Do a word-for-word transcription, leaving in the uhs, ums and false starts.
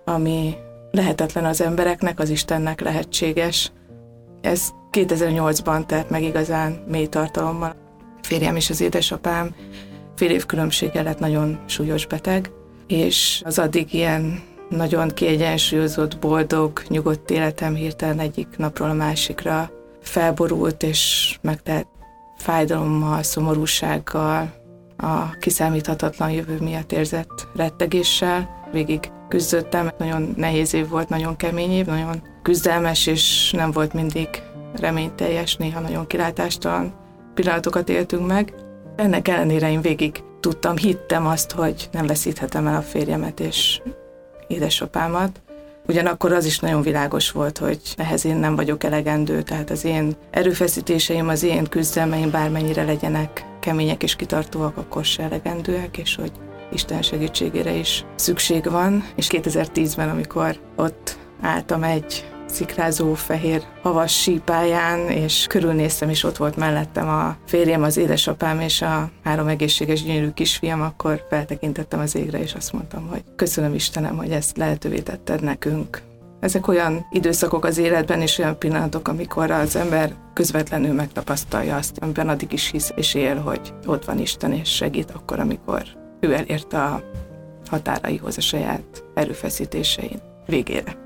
ami lehetetlen az embereknek, az Istennek lehetséges. Ez kétezer-nyolcban tett meg igazán mély tartalommal. Férjem és az édesapám fél év különbséggel lett nagyon súlyos beteg, és az addig ilyen nagyon kiegyensúlyozott, boldog, nyugodt életem hirtelen egyik napról a másikra felborult, és megtelt fájdalommal, szomorúsággal, a kiszámíthatatlan jövő miatt érzett rettegéssel. Végig küzdöttem, nagyon nehéz év volt, nagyon kemény év, nagyon küzdelmes, és nem volt mindig reményteljes, néha nagyon kilátástalan pillanatokat éltünk meg. Ennek ellenére én végig tudtam, hittem azt, hogy nem veszíthetem el a férjemet és édesapámat. Ugyanakkor az is nagyon világos volt, hogy ehhez én nem vagyok elegendő, tehát az én erőfeszítéseim, az én küzdelmeim bármennyire legyenek kemények és kitartóak, akkor se elegendőek, és hogy Isten segítségére is szükség van. És kétezer-tízben, amikor ott álltam egy szikrázó, fehér, havas sípáján, és körülnéztem, és ott volt mellettem a férjem, az édesapám és a három egészséges, gyönyörű kisfiam, akkor feltekintettem az égre, és azt mondtam, hogy köszönöm Istenem, hogy ezt lehetővé tetted nekünk. Ezek olyan időszakok az életben, és olyan pillanatok, amikor az ember közvetlenül megtapasztalja azt, amiben addig is hisz és él, hogy ott van Isten, és segít akkor, amikor ő elérte a határaihoz a saját erőfeszítésein végére.